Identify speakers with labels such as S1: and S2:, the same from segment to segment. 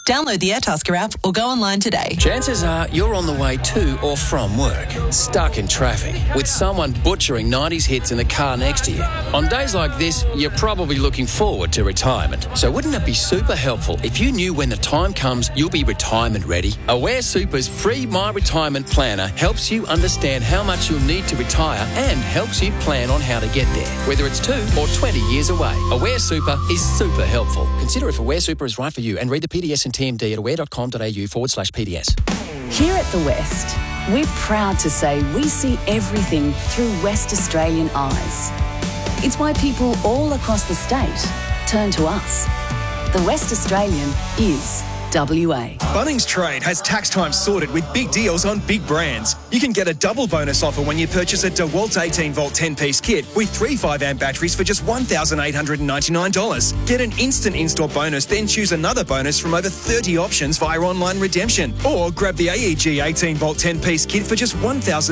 S1: Download the Airtasker app or go online today.
S2: Chances are you're on the way to or from work, stuck in traffic, with someone butchering 90s hits in the car next to you. On days like this, you're probably looking forward to retirement. So wouldn't it be super helpful if you knew when the time comes you'll be retirement ready? Aware Super's free My Retirement Planner helps you understand how much you'll need to retire and helps you plan on how to get there, whether it's 2 or 20 years away. Aware Super is super helpful. Consider if Aware Super is right for you and read the PDS and TMD at aware.com.au/PDS.
S3: Here at The West, we're proud to say we see everything through West Australian eyes. It's why people all across the state turn to us. The West Australian is WA.
S4: Bunnings Trade has tax time sorted with big deals on big brands. You can get a double bonus offer when you purchase a DeWalt 18-volt 10-piece kit with 3 5-amp batteries for just $1,899. Get an instant in-store bonus, then choose another bonus from over 30 options via online redemption. Or grab the AEG 18-volt 10-piece kit for just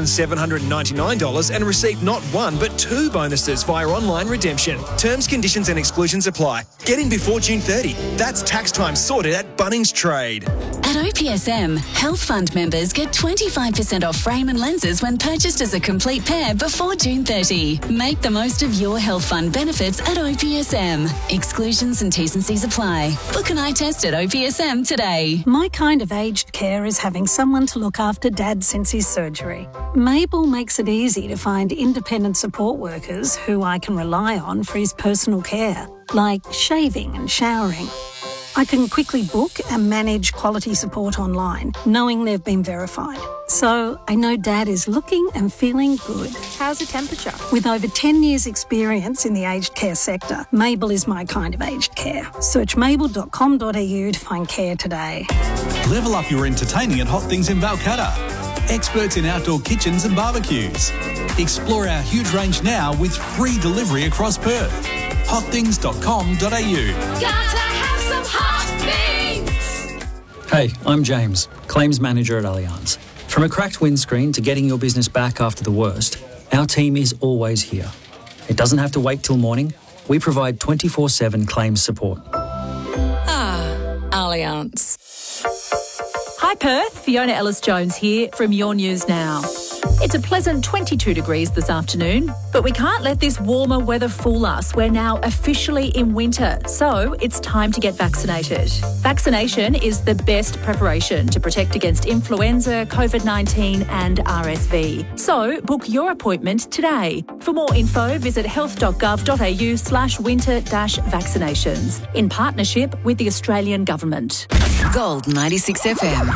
S4: $1,799 and receive not one but 2 bonuses via online redemption. Terms, conditions and exclusions apply. Get in before June 30. That's tax time sorted at Bunnings Trade.
S3: At OPSM, Health Fund members get 25% off frame and lenses when purchased as a complete pair before June 30. Make the most of your Health Fund benefits at OPSM. Exclusions and T's and C's apply. Book an eye test at OPSM today.
S5: My kind of aged care is having someone to look after Dad since his surgery. Mabel makes it easy to find independent support workers who I can rely on for his personal care, like shaving and showering. I can quickly book and manage quality support online, knowing they've been verified. So I know Dad is looking and feeling good.
S6: How's the temperature?
S5: With over 10 years' experience in the aged care sector, Mabel is my kind of aged care. Search mabel.com.au to find care today.
S7: Level up your entertaining at Hot Things in Balcatta. Experts in outdoor kitchens and barbecues. Explore our huge range now with free delivery across Perth. hotthings.com.au.
S6: Gotta have some hot things!
S8: Hey, I'm James, Claims Manager at Allianz. From a cracked windscreen to getting your business back after the worst, our team is always here. It doesn't have to wait till morning. We provide 24/7 claims support.
S3: Allianz.
S6: Hi Perth, Fiona Ellis-Jones here from Your News Now. It's a pleasant 22 degrees this afternoon, but we can't let this warmer weather fool us. We're now officially in winter, so it's time to get vaccinated. Vaccination is the best preparation to protect against influenza, COVID-19 and RSV. So book your appointment today. For more info, visit health.gov.au/winter-vaccinations in partnership with the Australian Government.
S3: Gold 96 FM.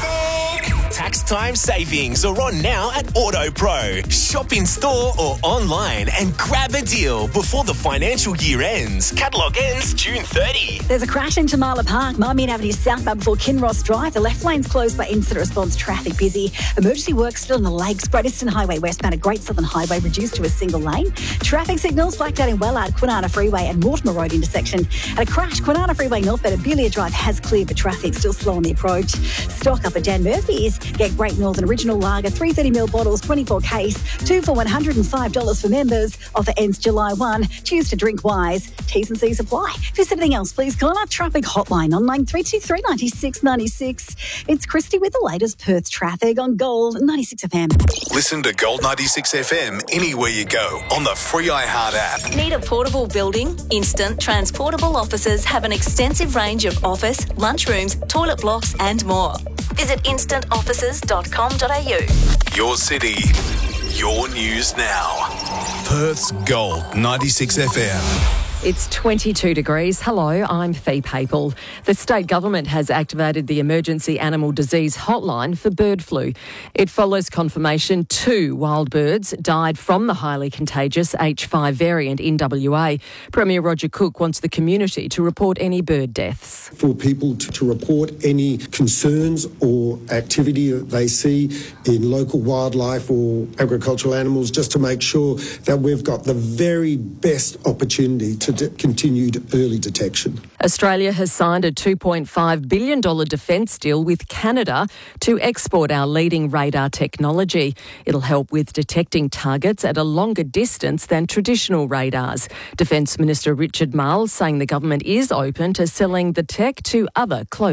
S9: Tax time savings are on now at AutoPro. Shop in store or online and grab a deal before the financial year ends. Catalogue ends June 30.
S10: There's a crash in Tamala Park, Marmion Avenue southbound before Kinross Drive. The left lane's closed by incident response traffic busy. Emergency work still in the Lakes. Great Eastern Highway westbound at Great Southern Highway reduced to a single lane. Traffic signals blacked out in Wellard, Kwinana Freeway and Mortimer Road intersection. And a crash, Kwinana Freeway northbound at Belia Drive has cleared, but traffic still slow on the approach. Stock up at Dan Murphy's. Get Great Northern Original Lager, 330ml bottles, 24 case, 2 for $105 for members. Offer ends July 1. Choose to drink wise. T's and C's apply. If there's anything else, please call our traffic hotline on 9323 96 96. It's Christy with the latest Perth traffic on Gold 96 FM.
S11: Listen to Gold 96 FM anywhere you go on the free iHeart app.
S12: Need a portable building? Instant Transportable Offices have an extensive range of office, lunchrooms, toilet blocks and more. Visit instantoffices.com.au.
S11: Your city, your news now. Perth's Gold 96 FM.
S13: It's 22 degrees. Hello, I'm Fee Papel. The state government has activated the emergency animal disease hotline for bird flu. It follows confirmation 2 wild birds died from the highly contagious H5 variant in WA. Premier Roger Cook wants the community to report any bird deaths.
S14: For people to report any concerns or activity that they see in local wildlife or agricultural animals, just to make sure that we've got the very best opportunity to continued early detection.
S13: Australia has signed a $2.5 billion defence deal with Canada to export our leading radar technology. It'll help with detecting targets at a longer distance than traditional radars. Defence Minister Richard Marles saying the government is open to selling the tech to other close